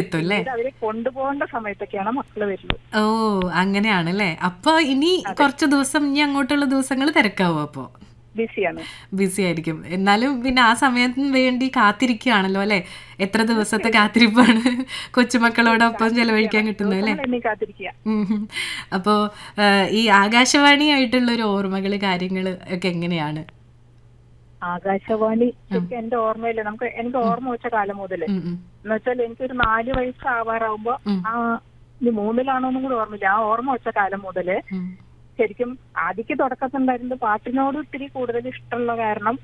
എത്തും അല്ലേ? പിന്നീട് അവരെ കൊണ്ടുപോകേണ്ട സമയത്തൊക്കെയാണ് മക്കള് വരുള്ളൂ. ഓ അങ്ങനെയാണല്ലേ. അപ്പൊ ഇനി അതെ, കുറച്ച് ദിവസം ഇനി അങ്ങോട്ടുള്ള ദിവസങ്ങൾ തിരക്കാവോ അപ്പോ? ബിസിയാണ്. ബിസി ആയിരിക്കും. എന്നാലും പിന്നെ ആ സമയത്തിന് വേണ്ടി കാത്തിരിക്കുകയാണല്ലോ അല്ലെ? എത്ര ദിവസത്തെ തീർച്ചയായിട്ടും കാത്തിരിപ്പാണ് കൊച്ചുമക്കളോടൊപ്പം ചെലവഴിക്കാൻ കാത്തിരിക്കുകയാണ്, കിട്ടുന്നത് അല്ലേ? ദിവസങ്ങൾ എണ്ണി കാത്തിരിക്കുക. ഉം ഹും. അപ്പോ ഈ ആകാശവാണിയായിട്ടുള്ള ഒരു ഓർമ്മകള് കാര്യങ്ങള് ഒക്കെ എങ്ങനെയാണ്? ആകാശവാണി ഉം, ശരിക്കും എന്റെ ഓർമ്മയില് എനിക്ക് ഉം, ഓർമ്മ വെച്ച കാലം മുതല് ഉം, ഉം, എന്ന് വെച്ചാൽ എനിക്കൊരു 4 വയസ്സ് ആവാറാവുമ്പോ ഉം, ആ ഇനി 3-ലാണോന്നും കൂടി ഓർമ്മയില്ല. ആ ഓർമ്മ വെച്ച കാലം മുതല് ഉം. ശരിക്കും ആദ്യക്ക് തുടക്കത്തിലുണ്ടായിരുന്നത് പാട്ടിനോട് ഇത്തിരി കൂടുതൽ ഇഷ്ടമുള്ള കാരണം